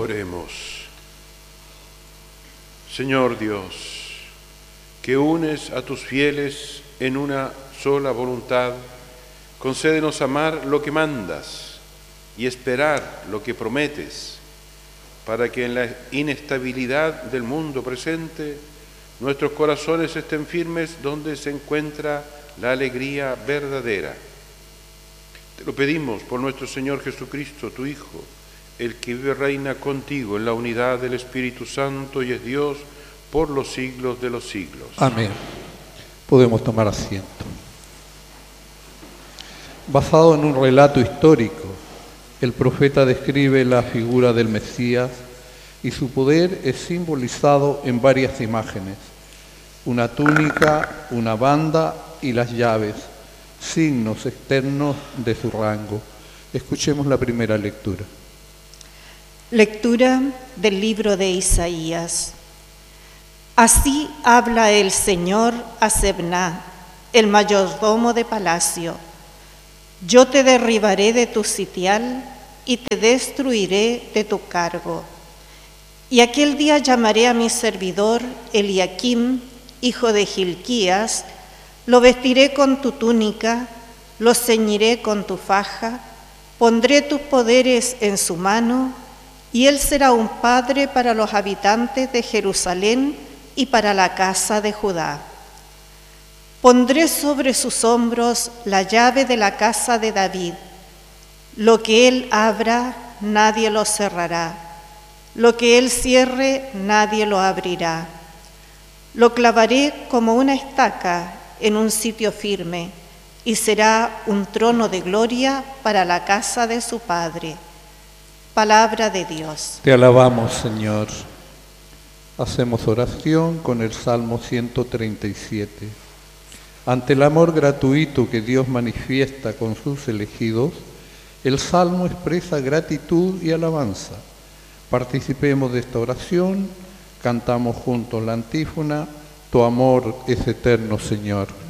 Oremos. Señor Dios, que unes a tus fieles en una sola voluntad, concédenos amar lo que mandas y esperar lo que prometes, para que en la inestabilidad del mundo presente nuestros corazones estén firmes donde se encuentra la alegría verdadera. Te lo pedimos por nuestro Señor Jesucristo, tu Hijo, el que vive y reina contigo en la unidad del Espíritu Santo y es Dios por los siglos de los siglos. Amén. Podemos tomar asiento. Basado en un relato histórico, el profeta describe la figura del Mesías y su poder es simbolizado en varias imágenes: una túnica, una banda y las llaves, signos externos de su rango. Escuchemos la primera lectura. Lectura del libro de Isaías. Así habla el Señor a Sebna, el mayordomo de palacio. Yo te derribaré de tu sitial y te destruiré de tu cargo. Y aquel día llamaré a mi servidor Eliakim, hijo de Hilquías, lo vestiré con tu túnica, lo ceñiré con tu faja, pondré tus poderes en su mano, y él será un padre para los habitantes de Jerusalén y para la casa de Judá. Pondré sobre sus hombros la llave de la casa de David. Lo que él abra, nadie lo cerrará. Lo que él cierre, nadie lo abrirá. Lo clavaré como una estaca en un sitio firme, y será un trono de gloria para la casa de su padre. Palabra de Dios. Te alabamos, Señor. Hacemos oración con el Salmo 137. Ante el amor gratuito que Dios manifiesta con sus elegidos, el Salmo expresa gratitud y alabanza. Participemos de esta oración, cantamos juntos la antífona: Tu amor es eterno, Señor.